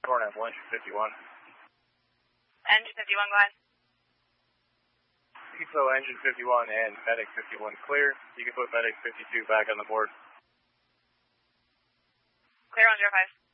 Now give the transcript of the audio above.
Coronel, engine 51. Engine 51, go ahead. EFO engine 51 and medic 51 clear. You can put medic 52 back on the board. Clear on 05.